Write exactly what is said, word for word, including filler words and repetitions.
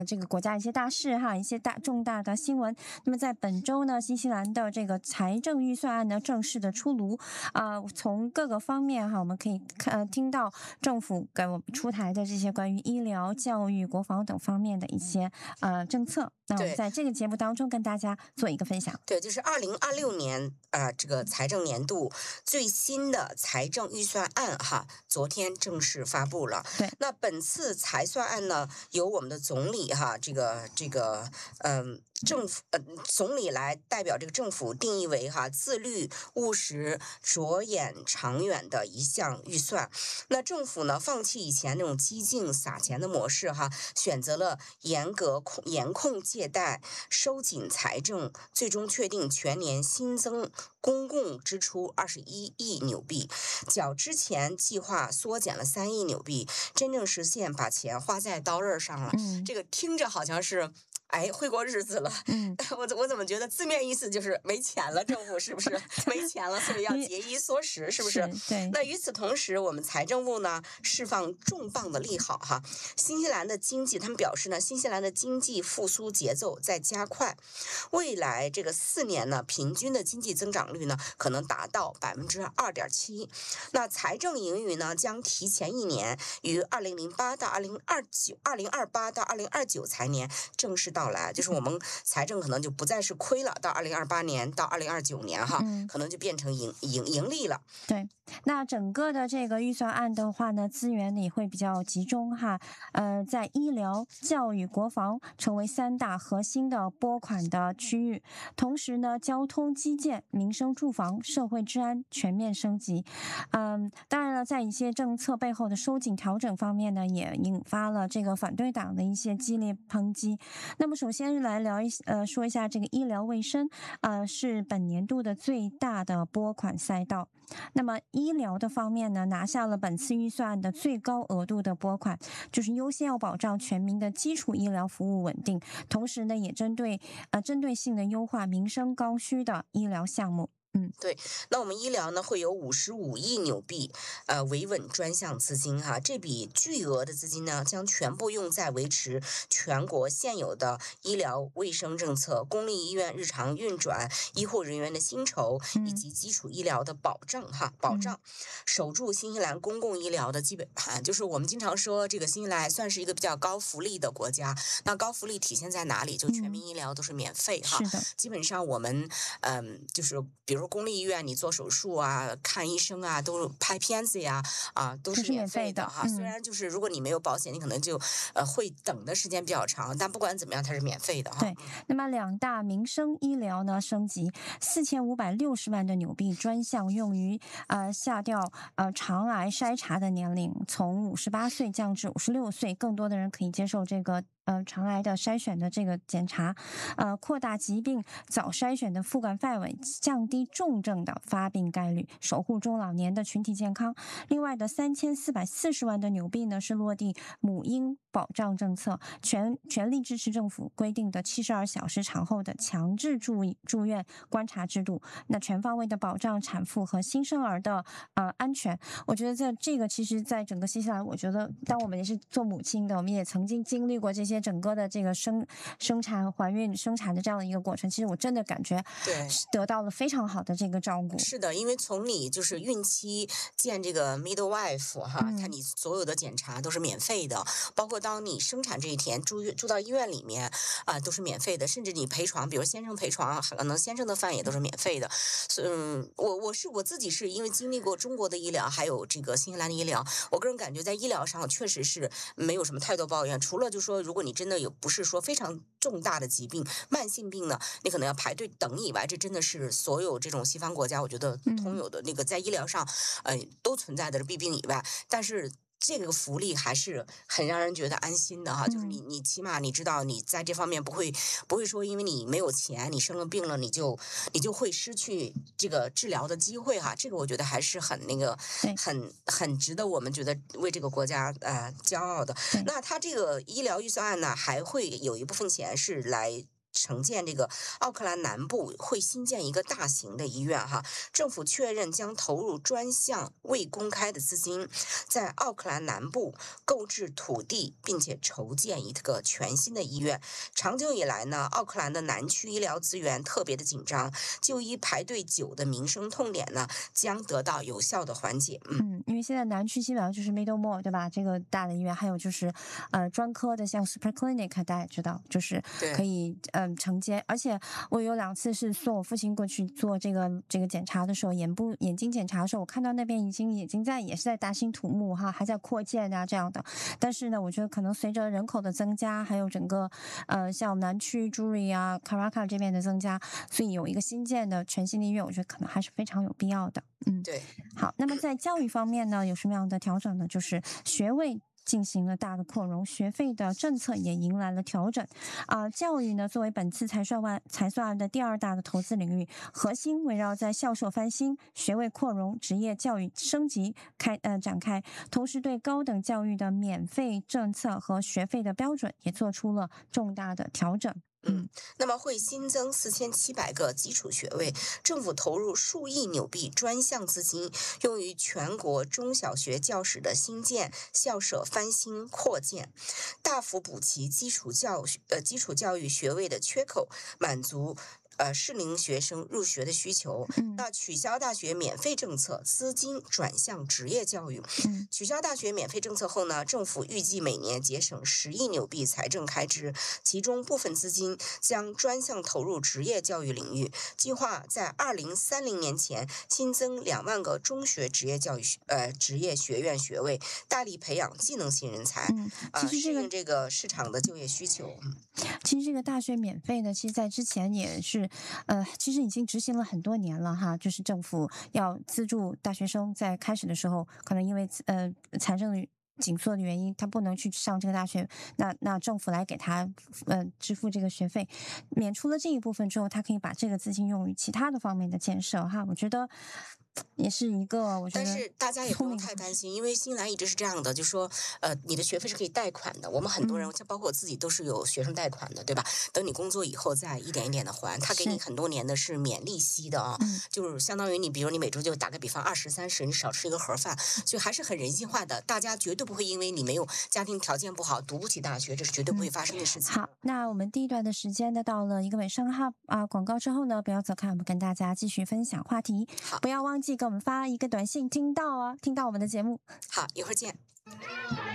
这个国家一些大事哈，一些大重大的新闻。那么在本周呢，新西兰的这个财政预算案呢正式的出炉啊、呃，从各个方面哈，我们可以看、呃、听到政府给我们出台的这些关于医疗、教育、国防等方面的一些呃政策。那我们在这个节目当中跟大家做一个分享。 对，就是二零二六年啊、呃，这个财政年度最新的财政预算案哈，昨天正式发布了。 对， 那本次财算案呢，由我们的总理哈，这个这个嗯。呃政府呃，总理来代表这个政府定义为哈自律、务实、着眼长远的一项预算。那政府呢，放弃以前那种激进撒钱的模式哈，选择了严格控严控借贷、收紧财政，最终确定全年新增公共支出二十一亿纽币，较之前计划缩减了三亿纽币，真正实现把钱花在刀刃上了。 嗯， 这个听着好像是。哎，会过日子了。 嗯， 我我怎么觉得字面意思就是没钱了？政府是不是没钱了，所以要节衣缩食？是不是？ 是对。 那与此同时，我们财政部呢释放重磅的利好哈。新西兰的经济，他们表示呢，新西兰的经济复苏节奏在加快，未来这个四年呢，平均的经济增长率呢可能达到百分之二点七。那财政盈余呢将提前一年，于二零零八到二零二九、二零二八到二零二九财年正式到。到来，就是我们财政可能就不再是亏了，到二零二八年到二零二九年哈、嗯，可能就变成盈盈盈利了。 对，那整个的这个预算案的话呢，资源也会比较集中哈，呃，在医疗、教育、国防成为三大核心的拨款的区域，同时呢，交通基建、民生住房、社会治安全面升级。嗯，当然了，在一些政策背后的收紧调整方面呢，也引发了这个反对党的一些激烈抨击。那么首先来聊一呃说一下这个医疗卫生，呃是本年度的最大的拨款赛道。那么医疗的方面呢，拿下了本次预算案的最高额度的拨款，就是优先要保障全民的基础医疗服务稳定，同时呢也针对呃针对性的优化民生刚需的医疗项目。嗯， 对，那我们医疗呢会有五十五亿纽币，呃，维稳专项资金哈，这笔巨额的资金呢将全部用在维持全国现有的医疗卫生政策、公立医院日常运转、医护人员的薪酬以及基础医疗的保障哈，保障，守住新西兰公共医疗的基本盘。就是我们经常说，这个新西兰算是一个比较高福利的国家。那高福利体现在哪里？就全民医疗都是免费哈， 是的， 基本上我们嗯，就是比如。公立医院你做手术啊、看医生啊，都拍片子呀，啊，都是免费的哈。 嗯、 虽然就是如果你没有保险，你可能就呃会等的时间比较长，但不管怎么样，它是免费的哈。 对，那么两大民生医疗呢升级，四千五百六十万的纽币专项用于呃下调呃肠癌筛查的年龄，从五十八岁降至五十六岁，更多的人可以接受这个。呃，肠癌的筛选的这个检查，呃，扩大疾病早筛选的覆盖范围，降低重症的发病概率，守护中老年的群体健康。另外的三千四百四十万的纽币呢，是落地母婴保障政策，全全力支持政府规定的七十二小时产后的强制住住院观察制度，那全方位的保障产妇和新生儿的呃安全。我觉得在这个其实，在整个新西兰，我觉得当我们也是做母亲的，我们也曾经经历过这些。整个的这个生生产、怀孕、生产的这样的一个过程，其实我真的感觉对得到了非常好的这个照顾。 是的，因为从你就是孕期见这个 midwife 哈， 嗯、 看你所有的检查都是免费的，包括当你生产这一天住住到医院里面啊、呃，都是免费的，甚至你陪床，比如先生陪床，可能先生的饭也都是免费的。嗯，我我是我自己是因为经历过中国的医疗，还有这个新西兰的医疗，我个人感觉在医疗上确实是没有什么太多抱怨，除了就说如果你真的有不是说非常重大的疾病、慢性病呢，你可能要排队等以外，这真的是所有这种西方国家我觉得通有的那个在医疗上，呃，都存在的弊病以外，但是。这个福利还是很让人觉得安心的哈，就是你你起码你知道你在这方面不会不会说因为你没有钱，你生了病了你就你就会失去这个治疗的机会哈，这个我觉得还是很那个很很值得我们觉得为这个国家呃骄傲的。那他这个医疗预算案呢，还会有一部分钱是来承建这个奥克兰南部会新建一个大型的医院哈，政府确认将投入专项未公开的资金，在奥克兰南部购置土地，并且筹建一个全新的医院。长久以来呢，奥克兰的南区医疗资源特别的紧张，就医排队久的民生痛点呢将得到有效的缓解。 嗯。嗯，因为现在南区基本上就是 Middlemore 对吧？这个大的医院，还有就是呃专科的像 Super Clinic， 大家也知道，就是可以嗯、呃、承接。而且我有两次是送我父亲过去做这个这个检查的时候，眼部眼睛检查的时候，我看到那边已经已经在也是在大兴土木哈，还在扩建啊这样的。但是呢，我觉得可能随着人口的增加，还有整个呃像南区 Drury 啊 Karaka 这边的增加，所以有一个新建的全新的医院，我觉得可能还是非常有必要的。嗯， 对。 好，那么在教育方面呢，有什么样的调整呢？就是学位进行了大的扩容，学费的政策也迎来了调整。啊、呃，教育呢作为本次财算案财算案的第二大的投资领域，核心围绕在校舍翻新、学位扩容、职业教育升级开呃展开，同时对高等教育的免费政策和学费的标准也做出了重大的调整。 嗯，那么会新增四千七百个基础学位，政府投入数亿纽币专项资金，用于全国中小学教室的新建、校舍翻新扩建，大幅补齐基础教呃基础教育学位的缺口，满足呃适龄学生入学的需求。 嗯那取消大学免费政策，资金转向职业教育。 嗯取消大学免费政策后呢，政府预计每年节省十亿纽币财政开支，其中部分资金将专项投入职业教育领域，计划在二零三零年前新增两万个中学职业教育呃职业学院学位，大力培养技能性人才， 嗯， 呃， 其实这个适应这个市场的就业需求。嗯其实这个大学免费呢，其实在之前也是，呃，其实已经执行了很多年了哈。就是政府要资助大学生，在开始的时候，可能因为呃财政紧缩的原因，他不能去上这个大学，那那政府来给他呃支付这个学费，免除了这一部分之后，他可以把这个资金用于其他的方面的建设哈。我觉得也是一个，我觉得但是大家也不用太担心，因为新兰一直是这样的，就说呃，你的学费是可以贷款的。我们很多人，像包括我自己，都是有学生贷款的，对吧？等你工作以后再一点一点的还，他给你很多年的是免利息的啊， 嗯就是相当于你，比如你每周就打个比方二十三十，你少吃一个盒饭，就还是很人性化的。大家绝对不会因为你没有家庭条件不好，读不起大学，这是绝对不会发生的事情。 好，那我们第一段的时间呢，到了一个尾声哈啊，广告之后呢，不要走开，我们跟大家继续分享话题。 好， 不要忘记给我们发一个短信，听到啊，听到我们的节目。 好，一会儿见。